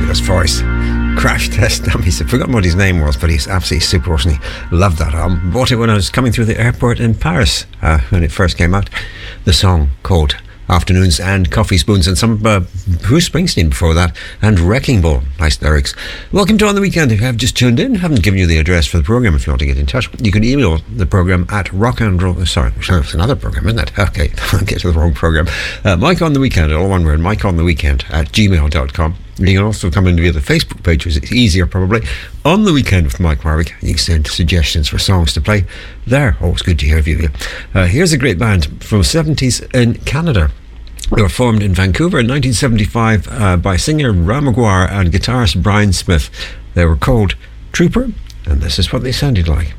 fabulous voice. Crash Test Dummies. I've forgotten what his name was, but he's absolutely super awesome. Loved that album. Bought it when I was coming through the airport in Paris when it first came out. The song called Afternoons and Coffee Spoons, and some Bruce Springsteen before that, and Wrecking Ball. Nice lyrics. Welcome to On the Weekend. If you have just tuned in, haven't given you the address for the programme. If you want to get in touch, you can email the programme at rock and roll. Sorry, it's another programme, isn't it? Okay, I'll get to the wrong programme. Mike on the Weekend, all one word, Mike on the Weekend at gmail.com. You can also come in via the Facebook page, which is easier probably. On the Weekend with Mike Warwick. You can send suggestions for songs to play there. Always good to hear from you. Here's a great band from the 70s in Canada. They were formed in Vancouver in 1975 by singer Ram Maguire and guitarist Brian Smith. They were called Trooper, and this is what they sounded like.